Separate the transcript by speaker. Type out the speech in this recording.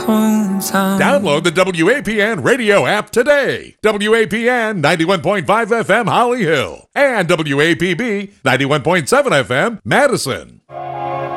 Speaker 1: hometown.
Speaker 2: Download the WAPN radio app today. WAPN 91.5 FM Holly Hill and WAPB 91.7 FM Madison.